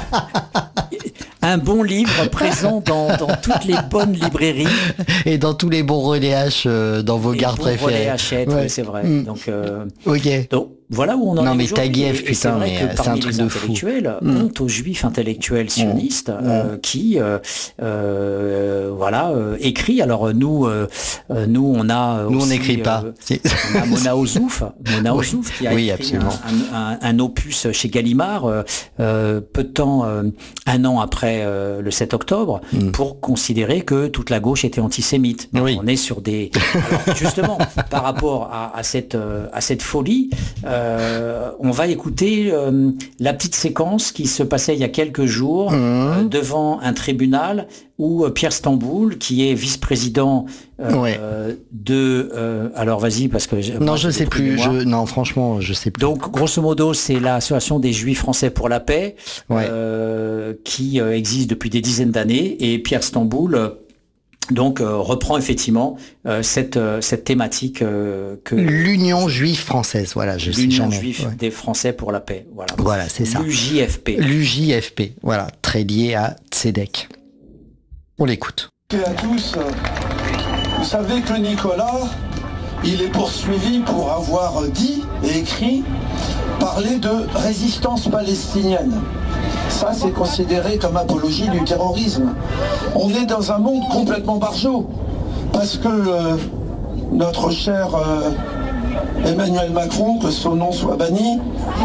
Un bon livre présent dans, dans toutes les bonnes librairies. Et dans tous les bons relais H euh, dans vos gares préférées. Relais Hachette, ouais. Oui, c'est vrai. Mm. Donc, euh, ok. Donc, voilà où on en non, est mais aujourd'hui. Taguieff, et, et putain, c'est vrai mais que parmi c'est un truc les de intellectuels, fou. honte aux juifs intellectuels sionistes mmh. euh, qui, euh, euh, voilà, euh, écrit. Alors nous, euh, nous on a nous aussi, on n'écrit pas. Euh, on a Mona Ozouf, Mona oui. Ozouf qui a oui, écrit un, un, un opus chez Gallimard, euh, euh, peu de temps, euh, un an après euh, le sept octobre, mmh. pour considérer que toute la gauche était antisémite. Donc, oui. On est sur des, alors, justement, par rapport à, à cette euh, à cette folie. Euh, on va écouter euh, la petite séquence qui se passait il y a quelques jours mmh. euh, devant un tribunal où euh, Pierre Stamboul, qui est vice-président euh, ouais. de... Euh, alors vas-y, parce que... Non, moi, je sais plus. Je, non, franchement, je sais plus. Donc, grosso modo, c'est l'association des Juifs français pour la paix ouais. euh, qui euh, existe depuis des dizaines d'années. Et Pierre Stamboul... Euh, donc euh, reprend effectivement euh, cette euh, cette thématique euh, que l'Union juive française, voilà, je sais l'Union jamais. juive ouais. des Français pour la paix, voilà. Voilà, c'est ça. L'U J F P. L'U J F P, voilà, très lié à Tzedek. On l'écoute. Et à tous, vous savez que Nicolas il est poursuivi pour avoir dit et écrit, parler de résistance palestinienne. Ça, c'est considéré comme apologie du terrorisme. On est dans un monde complètement barjot, parce que euh, notre cher euh, Emmanuel Macron, que son nom soit banni,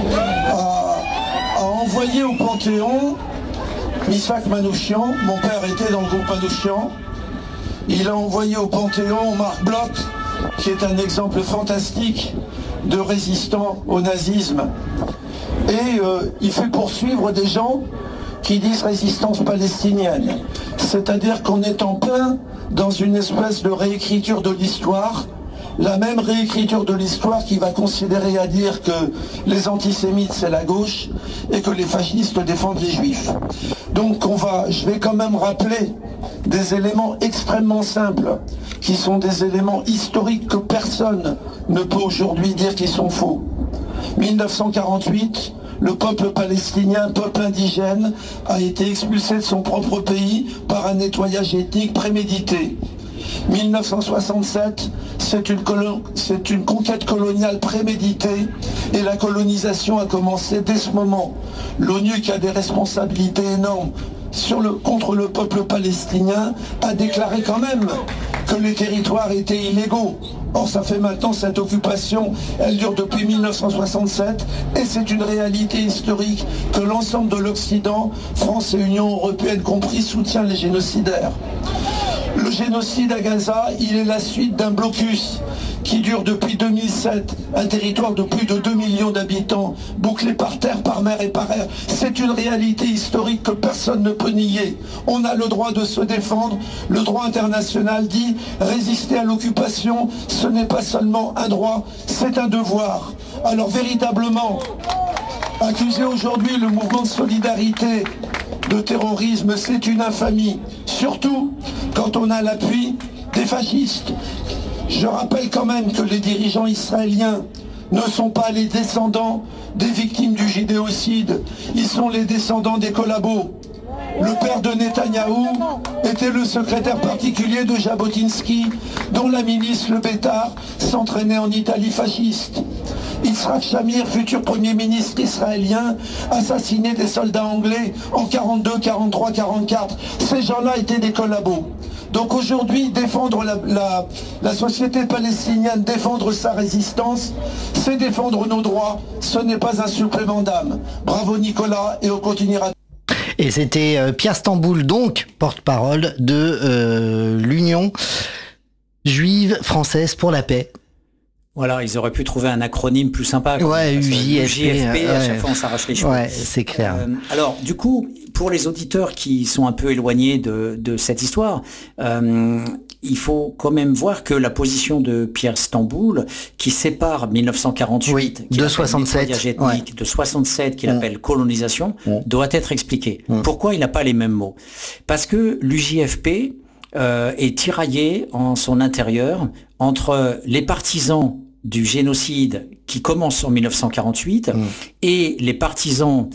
a, a envoyé au Panthéon Missak Manouchian. Mon père était dans le groupe Manouchian. Il a envoyé au Panthéon Marc Bloch, qui est un exemple fantastique de résistant au nazisme. Et euh, il fait poursuivre des gens qui disent résistance palestinienne. C'est-à-dire qu'on est en plein dans une espèce de réécriture de l'histoire, la même réécriture de l'histoire qui va considérer à dire que les antisémites c'est la gauche et que les fascistes défendent les juifs. Donc on va, je vais quand même rappeler des éléments extrêmement simples, qui sont des éléments historiques que personne ne peut aujourd'hui dire qu'ils sont faux. mille neuf cent quarante-huit, le peuple palestinien, peuple indigène, a été expulsé de son propre pays par un nettoyage ethnique prémédité. mille neuf cent soixante-sept, c'est une, c'est une conquête coloniale préméditée et la colonisation a commencé dès ce moment. L'ONU, qui a des responsabilités énormes sur le, contre le peuple palestinien, a déclaré quand même que les territoires étaient illégaux. Or, ça fait maintenant, cette occupation, elle dure depuis mille neuf cent soixante-sept, et c'est une réalité historique que l'ensemble de l'Occident, France et Union européenne compris, soutient les génocidaires. Le génocide à Gaza, il est la suite d'un blocus qui dure depuis deux mille sept, un territoire de plus de deux millions d'habitants, bouclé par terre, par mer et par air. C'est une réalité historique que personne ne peut nier. On a le droit de se défendre. Le droit international dit résister à l'occupation, ce n'est pas seulement un droit, c'est un devoir. Alors véritablement, accuser aujourd'hui le mouvement de solidarité de terrorisme, c'est une infamie. Surtout quand on a l'appui des fascistes. Je rappelle quand même que les dirigeants israéliens ne sont pas les descendants des victimes du judéocide, ils sont les descendants des collabos. Le père de Netanyahou était le secrétaire particulier de Jabotinsky, dont la milice Le Bétard s'entraînait en Italie fasciste. Yitzhak Shamir, futur premier ministre israélien, assassinait des soldats anglais en quarante-deux, quarante-trois, quarante-quatre. Ces gens-là étaient des collabos. Donc aujourd'hui, défendre la, la, la société palestinienne, défendre sa résistance, c'est défendre nos droits, ce n'est pas un supplément d'âme. Bravo Nicolas, et on continuera. Et c'était euh, Pierre Stamboul, donc porte-parole de euh, l'Union juive française pour la paix. Voilà, ils auraient pu trouver un acronyme plus sympa. Ouais, U J F P. À ouais. chaque fois, on s'arrache les cheveux. Ouais, c'est clair. Euh, alors, du coup, pour les auditeurs qui sont un peu éloignés de, de cette histoire, euh, il faut quand même voir que la position de Pierre Stamboul, qui sépare mille neuf cent quarante-huit, oui, de soixante-sept, ethnique, ouais. de soixante-sept, qu'il mmh. appelle colonisation, mmh. doit être expliquée. Mmh. Pourquoi il n'a pas les mêmes mots? Parce que l'U J F P euh, est tiraillé en son intérieur entre les partisans du génocide qui commence en mille neuf cent quarante-huit mmh. et les partisans,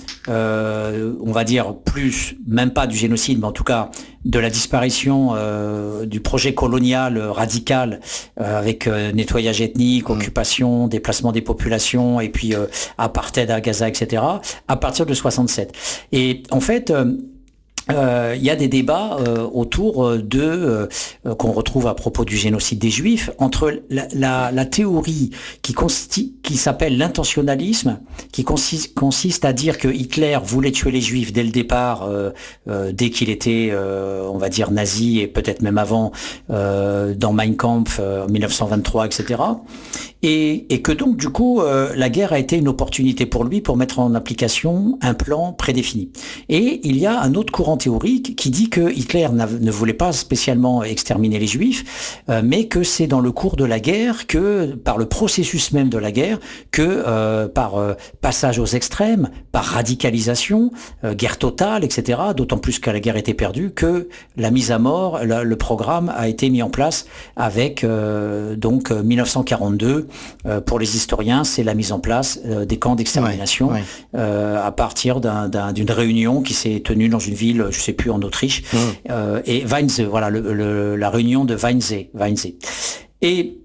euh, on va dire plus, même pas du génocide, mais en tout cas de la disparition euh, du projet colonial radical euh, avec euh, nettoyage ethnique, mmh. occupation, déplacement des populations et puis euh, apartheid à Gaza, et cetera, à partir de soixante-sept. Et en fait, euh, il euh, y a des débats euh, autour de euh, qu'on retrouve à propos du génocide des Juifs entre la, la, la théorie qui, consti- qui s'appelle l'intentionnalisme, qui consiste, consiste à dire que Hitler voulait tuer les Juifs dès le départ, euh, euh, dès qu'il était, euh, on va dire, nazi et peut-être même avant, euh, dans Mein Kampf euh, en mille neuf cent vingt-trois, et cetera. Et, et que donc du coup euh, la guerre a été une opportunité pour lui pour mettre en application un plan prédéfini. Et il y a un autre courant théorique qui dit que Hitler ne voulait pas spécialement exterminer les Juifs, euh, mais que c'est dans le cours de la guerre, que par le processus même de la guerre, que euh, par euh, passage aux extrêmes, par radicalisation, euh, guerre totale, et cetera, d'autant plus que la guerre était perdue, que la mise à mort, la, le programme a été mis en place avec euh, donc mille neuf cent quarante-deux. Euh, pour les historiens, c'est la mise en place euh, des camps d'extermination ouais, ouais. Euh, à partir d'un, d'un, d'une réunion qui s'est tenue dans une ville, je sais plus, en Autriche, mmh. euh, et Weinze, voilà, le, le, la réunion de Weinze. Weinze. Et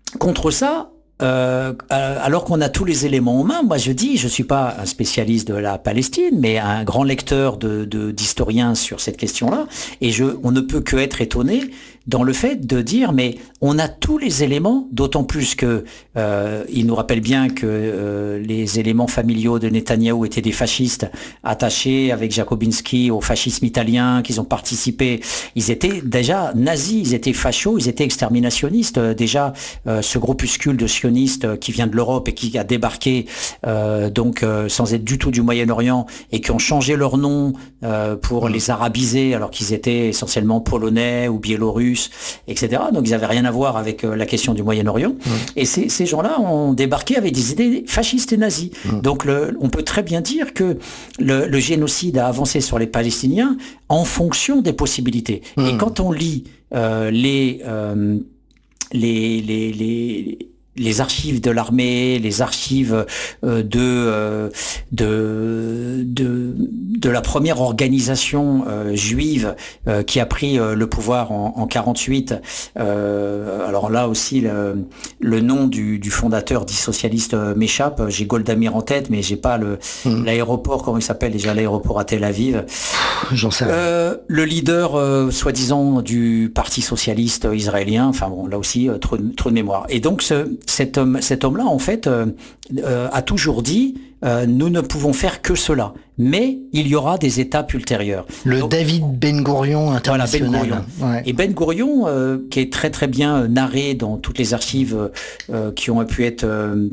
contre ça, Euh, alors qu'on a tous les éléments en main, moi je dis, je suis pas un spécialiste de la Palestine, mais un grand lecteur de, de, d'historiens sur cette question-là, et je, on ne peut que être étonné dans le fait de dire, mais on a tous les éléments, d'autant plus que euh, il nous rappelle bien que euh, les éléments familiaux de Netanyahou étaient des fascistes attachés avec Jakobinsky au fascisme italien, qu'ils ont participé, ils étaient déjà nazis, ils étaient fachos, ils étaient exterminationnistes, déjà euh, ce groupuscule de sionistes qui vient de l'Europe et qui a débarqué euh, donc euh, sans être du tout du Moyen-Orient et qui ont changé leur nom euh, pour mmh. les arabiser alors qu'ils étaient essentiellement polonais ou biélorusses, et cetera. Donc ils n'avaient rien à voir avec euh, la question du Moyen-Orient. Mmh. Et ces, ces gens-là ont débarqué avec des idées fascistes et nazies. Mmh. Donc le, on peut très bien dire que le, le génocide a avancé sur les Palestiniens en fonction des possibilités. Mmh. Et quand on lit euh, les, euh, les les les les archives de l'armée, les archives euh, de, euh, de de de la première organisation euh, juive euh, qui a pris euh, le pouvoir en, en quarante-huit. Euh, alors là aussi, le, le nom du, du fondateur dit socialiste euh, m'échappe. J'ai Goldamir en tête, mais j'ai pas le mmh. l'aéroport. Comment il s'appelle déjà l'aéroport à Tel Aviv? J'en sais rien. Euh, le leader, euh, soi-disant, du Parti socialiste israélien. Enfin bon, là aussi, euh, trop, trop de mémoire. Et donc ce Cet homme, cet homme-là, en fait, euh, euh, a toujours dit euh, nous ne pouvons faire que cela, mais il y aura des étapes ultérieures. Le Donc, David Ben Gourion international. Voilà, Ben Gourion. Ouais. Et Ben Gourion, euh, qui est très très bien narré dans toutes les archives euh, qui ont pu être euh,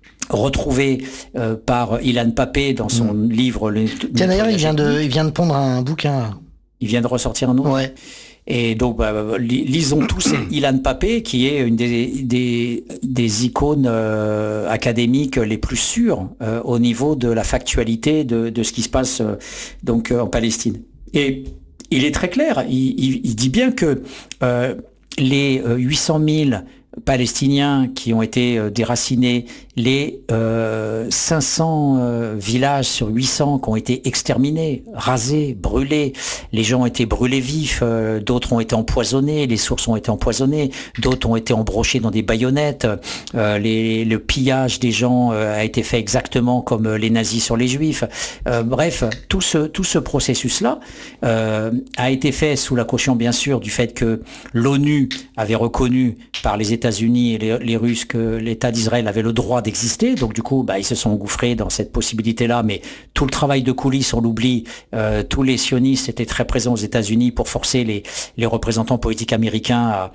retrouvé euh, par Ilan Pappé dans son mmh. livre. Le, Tiens, d'ailleurs, il vient de, il vient de pondre un bouquin. Il vient de ressortir un nom. Ouais. Et donc, bah, lisons tous Ilan Pappé, qui est une des, des, des icônes euh, académiques les plus sûres euh, au niveau de la factualité de, de ce qui se passe euh, donc euh, en Palestine. Et il est très clair, il, il, il dit bien que euh, les euh, huit cent mille Palestiniens qui ont été euh, déracinés, les euh, cinq cents euh, villages sur huit cents qui ont été exterminés, rasés, brûlés, les gens ont été brûlés vifs, euh, d'autres ont été empoisonnés, les sources ont été empoisonnées, d'autres ont été embrochés dans des baïonnettes, euh, les, le pillage des gens euh, a été fait exactement comme euh, les nazis sur les juifs. Euh, bref, tout ce, tout ce processus-là euh, a été fait sous la caution, bien sûr, du fait que l'ONU avait reconnu par les États-Unis et les, les Russes que l'État d'Israël avait le droit d'exister. Donc du coup, bah, ils se sont engouffrés dans cette possibilité-là. Mais tout le travail de coulisses, on l'oublie. Euh, tous les sionistes étaient très présents aux États-Unis pour forcer les, les représentants politiques américains à,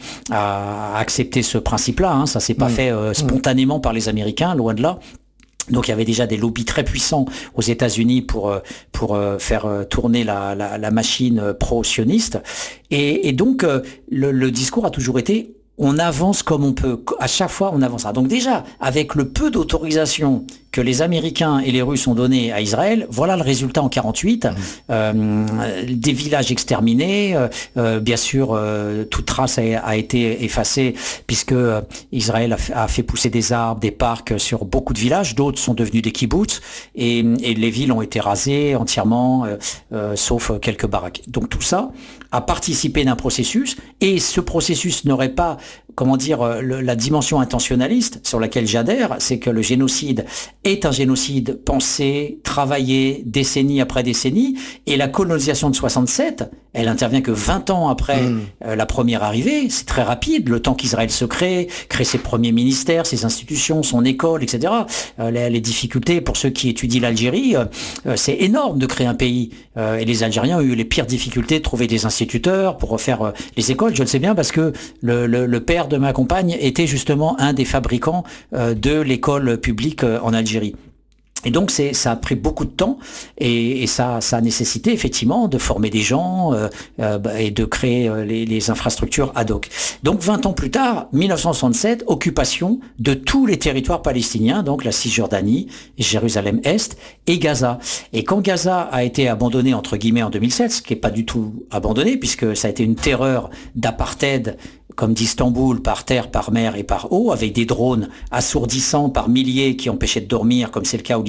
à accepter ce principe-là. Hein. Ça s'est pas mmh. fait euh, spontanément par les Américains, loin de là. Donc il y avait déjà des lobbies très puissants aux États-Unis pour pour faire tourner la, la, la machine pro-sioniste. Et, et donc le, le discours a toujours été on avance comme on peut. À chaque fois, on avancera. Donc déjà, avec le peu d'autorisation que les Américains et les Russes ont donné à Israël, voilà le résultat en quarante-huit. Mmh. Euh, des villages exterminés, euh, bien sûr, euh, toute trace a, a été effacée puisque euh, Israël a fait, a fait pousser des arbres, des parcs sur beaucoup de villages. D'autres sont devenus des kibbutz et, et les villes ont été rasées entièrement, euh, euh, sauf quelques baraques. Donc tout ça a participé d'un processus et ce processus n'aurait pas, comment dire, le, la dimension intentionnaliste sur laquelle j'adhère, c'est que le génocide est un génocide pensé, travaillé, décennie après décennie, et la colonisation de soixante-sept, elle intervient que vingt ans après mmh. euh, la première arrivée, c'est très rapide, le temps qu'Israël se crée, crée ses premiers ministères, ses institutions, son école, et cetera. Euh, les, les difficultés, pour ceux qui étudient l'Algérie, euh, c'est énorme de créer un pays, euh, et les Algériens ont eu les pires difficultés de trouver des instituteurs pour refaire euh, les écoles, je le sais bien, parce que le, le, le père de ma compagne était justement un des fabricants euh, de l'école publique euh, en Algérie. Et donc c'est, ça a pris beaucoup de temps et, et ça, ça a nécessité effectivement de former des gens euh, euh, et de créer euh, les, les infrastructures ad hoc. Donc vingt ans plus tard, mille neuf cent soixante-sept, occupation de tous les territoires palestiniens, donc la Cisjordanie, Jérusalem-Est et Gaza. Et quand Gaza a été abandonné entre guillemets en deux mille sept, ce qui n'est pas du tout abandonné puisque ça a été une terreur d'apartheid comme d'Istanbul, par terre, par mer et par eau, avec des drones assourdissants par milliers qui empêchaient de dormir, comme c'est le cas au Liban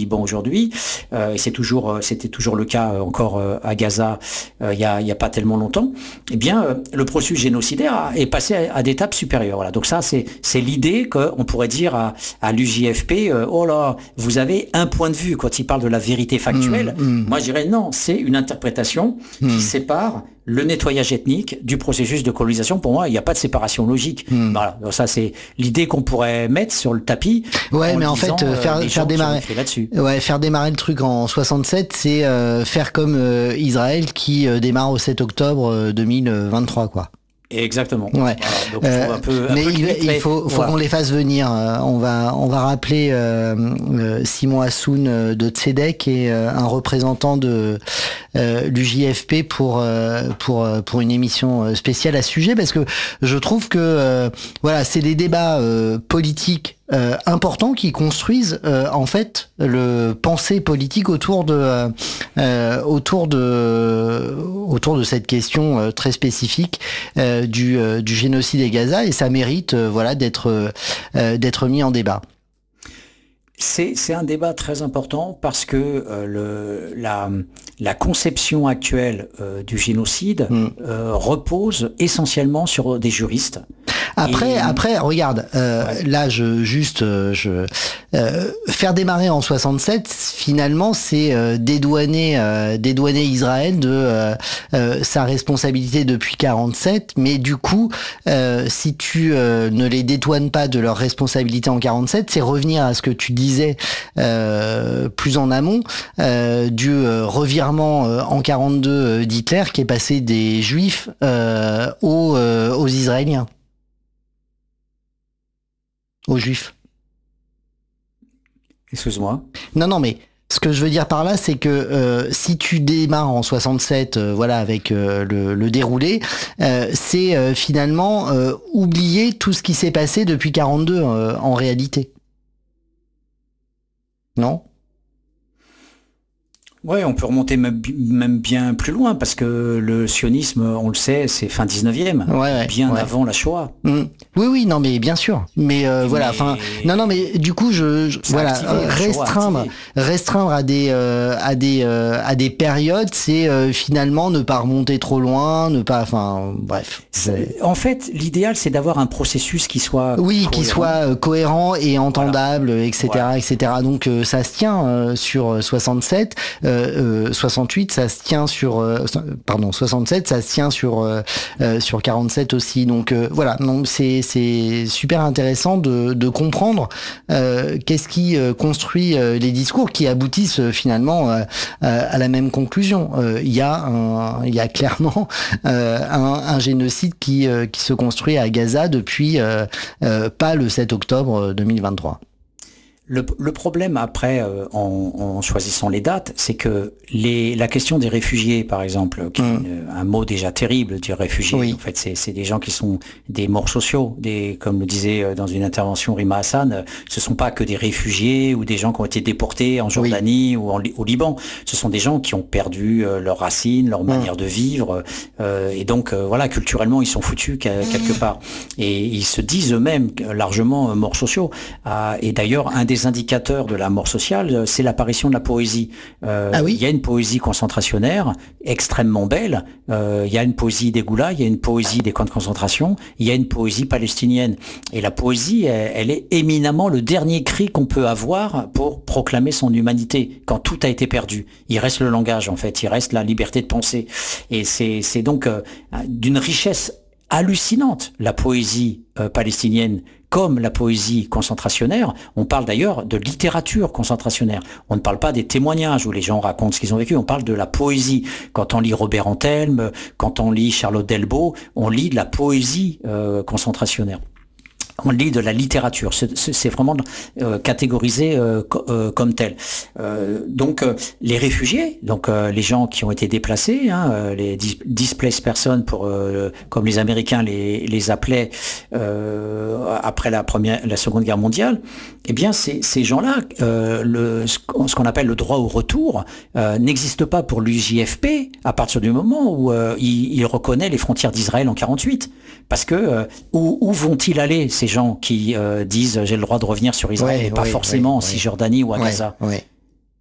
Liban aujourd'hui, euh, et c'est toujours, c'était toujours le cas encore à Gaza euh, il y a, il y a pas tellement longtemps. Eh bien, euh, le processus génocidaire est passé à, à des étapes supérieures. Voilà. Donc ça, c'est, c'est l'idée qu'on pourrait dire à, à l'U J F P, euh, oh là, vous avez un point de vue quand il parle de la vérité factuelle. Mmh, mmh. Moi, je dirais non, c'est une interprétation mmh. qui sépare le nettoyage ethnique du processus de colonisation. Pour moi, il n'y a pas de séparation logique. Mmh. Voilà. Donc ça, c'est l'idée qu'on pourrait mettre sur le tapis. Ouais, mais en disant, fait, euh, faire, faire démarrer, ouais, faire démarrer le truc en soixante-sept, c'est euh, faire comme euh, Israël qui euh, démarre au sept octobre deux mille vingt-trois, quoi. Exactement. Ouais. Voilà, donc, euh, un peu, un mais peu il, limite, il faut, faut voilà. qu'on les fasse venir. Euh, on va, on va rappeler euh, euh, Simon Hassoun euh, de Tzedek et euh, un représentant de euh, l'U J F P pour euh, pour pour une émission spéciale à ce sujet, parce que je trouve que euh, voilà, c'est des débats euh, politiques Euh, importants qui construisent euh, en fait le pensée politique autour de euh, euh, autour de autour de cette question euh, très spécifique euh, du euh, du génocide à Gaza, et ça mérite euh, voilà d'être euh, d'être mis en débat. C'est, c'est un débat très important parce que euh, le, la, la conception actuelle euh, du génocide mmh. euh, repose essentiellement sur des juristes. Après, et... après, regarde, euh, ouais. là, je juste, euh, je euh, faire démarrer en soixante-sept, finalement, c'est euh, dédouaner, euh, dédouaner Israël de euh, euh, sa responsabilité depuis quarante-sept. Mais du coup, euh, si tu euh, ne les dédouanes pas de leur responsabilité en quarante-sept, c'est revenir à ce que tu disais euh, plus en amont euh, du euh, revirement euh, en quarante-deux euh, d'Hitler, qui est passé des Juifs euh, aux, euh, aux Israéliens. Aux Juifs. Excuse-moi. Non, non, mais ce que je veux dire par là, c'est que euh, si tu démarres en soixante-sept, euh, voilà, avec euh, le, le déroulé, euh, c'est euh, finalement euh, oublier tout ce qui s'est passé depuis quarante-deux euh, en réalité. Non ? Ouais, on peut remonter même, même bien plus loin, parce que le sionisme, on le sait, c'est fin dix-neuvième, ouais, ouais, bien ouais. avant la Shoah. Mmh. Oui, oui, non, mais bien sûr. Mais euh, mais... voilà, enfin, non, non, mais du coup, je, je voilà, activé, restreindre, restreindre à des, euh, à des, euh, à des périodes, c'est euh, finalement ne pas remonter trop loin, ne pas, enfin, bref. C'est... En fait, l'idéal, c'est d'avoir un processus qui soit oui, cohérent. qui soit euh, cohérent et entendable, voilà. et cetera, ouais. et cetera. Donc euh, ça se tient euh, sur soixante-sept. Euh, Euh, soixante-huit, ça se tient sur euh, pardon soixante-sept, ça se tient sur euh, euh, sur quarante-sept aussi. Donc euh, voilà, donc c'est c'est super intéressant de de comprendre euh, qu'est-ce qui euh, construit euh, les discours qui aboutissent euh, finalement euh, euh, à la même conclusion. Il euh, y a un il y a clairement euh, un, un génocide qui euh, qui se construit à Gaza depuis euh, euh, pas le sept octobre deux mille vingt-trois. Le, le problème après, euh, en, en choisissant les dates, c'est que les, la question des réfugiés, par exemple, qui mmh. est un mot déjà terrible, dire réfugiés, oui. en fait, c'est, c'est des gens qui sont des morts sociaux, des, comme le disait dans une intervention Rima Hassan, ce sont pas que des réfugiés ou des gens qui ont été déportés en Jordanie oui. ou en, au Liban, ce sont des gens qui ont perdu euh, leurs racines, leur mmh. manière de vivre, euh, et donc euh, voilà, culturellement, ils sont foutus quelque part, et ils se disent eux-mêmes largement euh, morts sociaux. Euh, et d'ailleurs, un des Les indicateurs de la mort sociale, c'est l'apparition de la poésie. Euh, ah oui il y a une poésie concentrationnaire extrêmement belle. Euh, il y a une poésie des goulags, il y a une poésie des camps de concentration, il y a une poésie palestinienne. Et la poésie, elle, elle est éminemment le dernier cri qu'on peut avoir pour proclamer son humanité quand tout a été perdu. Il reste le langage, en fait. Il reste la liberté de penser. Et c'est, c'est donc euh, d'une richesse hallucinante, la poésie euh, palestinienne, comme la poésie concentrationnaire. On parle d'ailleurs de littérature concentrationnaire. On ne parle pas des témoignages où les gens racontent ce qu'ils ont vécu, on parle de la poésie. Quand on lit Robert Antelme, quand on lit Charlotte Delbo, on lit de la poésie euh, concentrationnaire. On lit de la littérature, c'est, c'est vraiment euh, catégorisé euh, co- euh, comme tel. Euh, donc euh, les réfugiés, donc euh, les gens qui ont été déplacés, hein, euh, les dis- displaced persons, pour euh, comme les Américains les, les appelaient euh, après la première, la Seconde Guerre mondiale. Eh bien, ces, ces gens-là, euh, le, ce qu'on appelle le droit au retour, euh, n'existe pas pour l'U J F P à partir du moment où euh, il, il reconnaît les frontières d'Israël en quarante-huit. Parce que euh, où, où vont-ils aller, ces gens qui euh, disent j'ai le droit de revenir sur Israël, ouais, et pas ouais, forcément ouais, en Cisjordanie ouais, ou à ouais, Gaza ouais.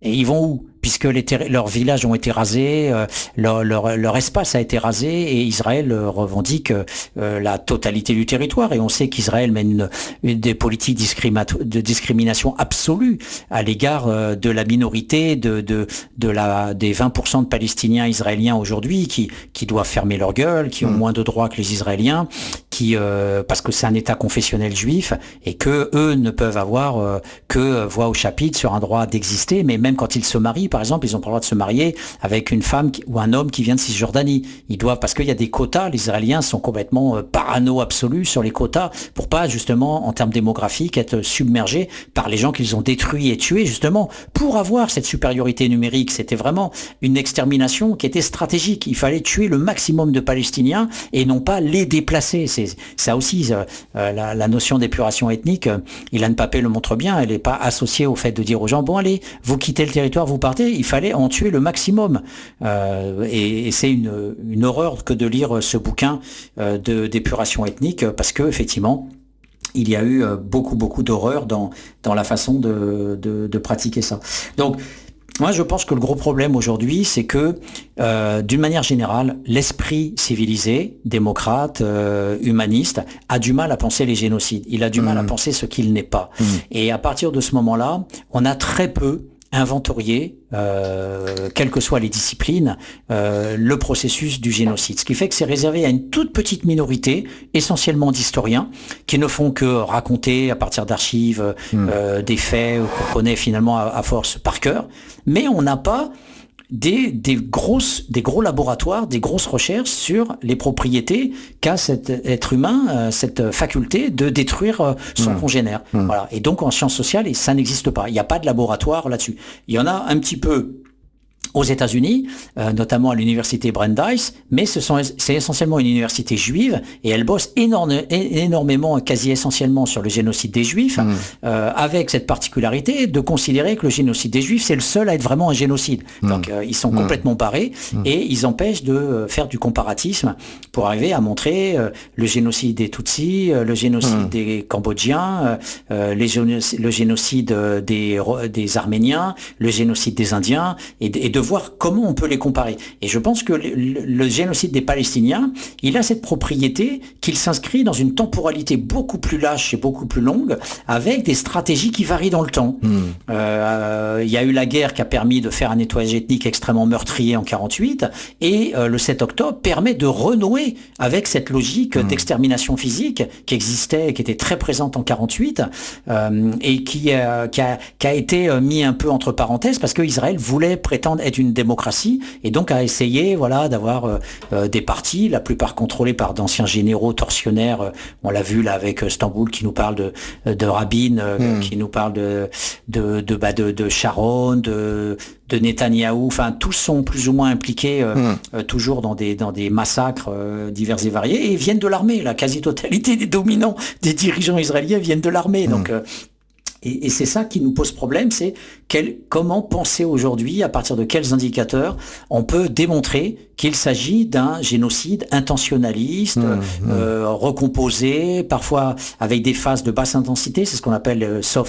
Et ils vont où ? Puisque les terri- leurs villages ont été rasés, euh, leur, leur, leur espace a été rasé, et Israël euh, revendique euh, la totalité du territoire. Et on sait qu'Israël mène une, une des politiques discriminato- de discrimination absolue à l'égard euh, de la minorité, de, de, de la, des vingt pour cent de Palestiniens israéliens aujourd'hui qui, qui doivent fermer leur gueule, qui ont mmh. moins de droits que les Israéliens, qui euh, parce que c'est un État confessionnel juif, et que eux ne peuvent avoir euh, que voix au chapitre sur un droit d'exister, mais même quand ils se marient, par exemple, ils ont pas le droit de se marier avec une femme qui, ou un homme qui vient de Cisjordanie. Ils doivent, parce qu'il y a des quotas, les Israéliens sont complètement euh, parano absolus sur les quotas pour pas, justement, en termes démographiques, être submergés par les gens qu'ils ont détruits et tués, justement, pour avoir cette supériorité numérique. C'était vraiment une extermination qui était stratégique. Il fallait tuer le maximum de Palestiniens et non pas les déplacer. C'est ça aussi, euh, la, la notion d'épuration ethnique, euh, Ilan Pappé le montre bien, elle n'est pas associée au fait de dire aux gens, bon allez, vous quittez le territoire, vous partez. Il fallait en tuer le maximum. Euh, et, et c'est une, une horreur que de lire ce bouquin euh, de, d'épuration ethnique, parce que effectivement, il y a eu beaucoup, beaucoup d'horreur dans, dans la façon de, de, de pratiquer ça. Donc, moi, je pense que le gros problème aujourd'hui, c'est que, euh, d'une manière générale, l'esprit civilisé, démocrate, euh, humaniste, a du mal à penser les génocides. Il a du mmh. mal à penser ce qu'il n'est pas. Mmh. Et à partir de ce moment-là, on a très peu inventorier, euh, quelles que soient les disciplines, euh, le processus du génocide. Ce qui fait que c'est réservé à une toute petite minorité, essentiellement d'historiens, qui ne font que raconter à partir d'archives mmh. euh, des faits qu'on connaît finalement à, à force par cœur. Mais on n'a pas Des, des grosses, des gros laboratoires, des grosses recherches sur les propriétés qu'a cet être humain, euh, cette faculté de détruire euh, son mmh. congénère. Mmh. Voilà. Et donc en sciences sociales, et ça n'existe pas. Il n'y a pas de laboratoire là-dessus. Il y en a un petit peu aux États-Unis, euh, notamment à l'université Brandeis, mais ce sont, c'est essentiellement une université juive, et elle bosse énorme, énormément, quasi essentiellement sur le génocide des Juifs, mmh. euh, avec cette particularité de considérer que le génocide des Juifs, c'est le seul à être vraiment un génocide. Mmh. Donc euh, ils sont mmh. complètement barrés, mmh. et ils empêchent de euh, faire du comparatisme pour arriver à montrer euh, le génocide des Tutsis, euh, le génocide mmh. des Cambodgiens, euh, les géno- le génocide des, des Arméniens, le génocide des Indiens, et, et de voir comment on peut les comparer. Et je pense que le, le, le génocide des Palestiniens, il a cette propriété qu'il s'inscrit dans une temporalité beaucoup plus lâche et beaucoup plus longue, avec des stratégies qui varient dans le temps. Mmh. Euh, il y a eu la guerre qui a permis de faire un nettoyage ethnique extrêmement meurtrier en quarante-huit, et euh, le sept octobre permet de renouer avec cette logique mmh. d'extermination physique qui existait, qui était très présente en quarante-huit, euh, et qui, euh, qui, a, qui a été mis un peu entre parenthèses parce que Israël voulait prétendre être une démocratie, et donc a essayé voilà d'avoir euh, des partis, la plupart contrôlés par d'anciens généraux tortionnaires. Euh, on l'a vu là avec Stamboul qui nous parle de de Rabin, euh, mmh. qui nous parle de de de, bah, de, de Sharon, de de Netanyahou. Enfin, tous sont plus ou moins impliqués euh, mmh. euh, toujours dans des dans des massacres euh, divers et variés, et viennent de l'armée. La quasi-totalité des dominants, des dirigeants israéliens viennent de l'armée. Mmh. Donc euh, Et, et c'est ça qui nous pose problème, c'est quel, comment penser aujourd'hui, à partir de quels indicateurs, on peut démontrer qu'il s'agit d'un génocide intentionnaliste, mmh, euh, mmh. recomposé, parfois avec des phases de basse intensité, c'est ce qu'on appelle soft